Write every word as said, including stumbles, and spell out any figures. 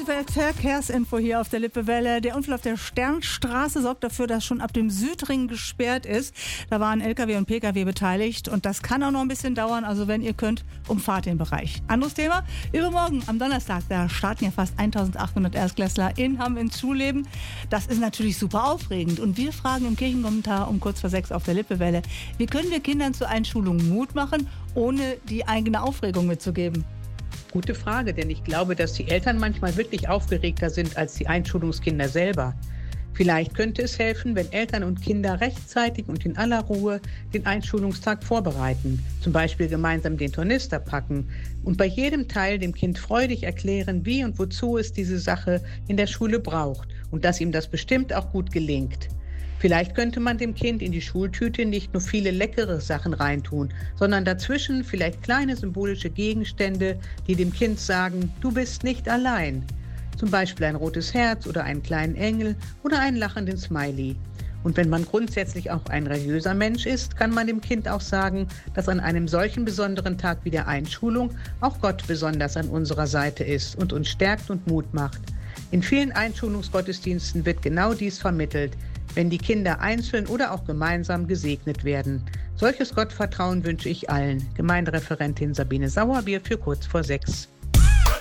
kurze Verkehrsinfo hier auf der Lippewelle. Der Unfall auf der Sternstraße sorgt dafür, dass schon ab dem Südring gesperrt ist. Da waren L K W und P K W beteiligt und das kann auch noch ein bisschen dauern. Also wenn ihr könnt, umfahrt den Bereich. Anderes Thema, übermorgen am Donnerstag, da starten ja fast eintausendachthundert Erstklässler in Hamm ins Schulleben. Das ist natürlich super aufregend und wir fragen im Kirchenkommentar um kurz vor sechs auf der Lippewelle, wie können wir Kindern zur Einschulung Mut machen, ohne die eigene Aufregung mitzugeben? Gute Frage, denn ich glaube, dass die Eltern manchmal wirklich aufgeregter sind als die Einschulungskinder selber. Vielleicht könnte es helfen, wenn Eltern und Kinder rechtzeitig und in aller Ruhe den Einschulungstag vorbereiten, zum Beispiel gemeinsam den Tornister packen und bei jedem Teil dem Kind freudig erklären, wie und wozu es diese Sache in der Schule braucht und dass ihm das bestimmt auch gut gelingt. Vielleicht könnte man dem Kind in die Schultüte nicht nur viele leckere Sachen reintun, sondern dazwischen vielleicht kleine symbolische Gegenstände, die dem Kind sagen, du bist nicht allein. Zum Beispiel ein rotes Herz oder einen kleinen Engel oder einen lachenden Smiley. Und wenn man grundsätzlich auch ein religiöser Mensch ist, kann man dem Kind auch sagen, dass an einem solchen besonderen Tag wie der Einschulung auch Gott besonders an unserer Seite ist und uns stärkt und Mut macht. In vielen Einschulungsgottesdiensten wird genau dies vermittelt, wenn die Kinder einzeln oder auch gemeinsam gesegnet werden. Solches Gottvertrauen wünsche ich allen. Gemeindereferentin Sabine Sauerbier für kurz vor sechs.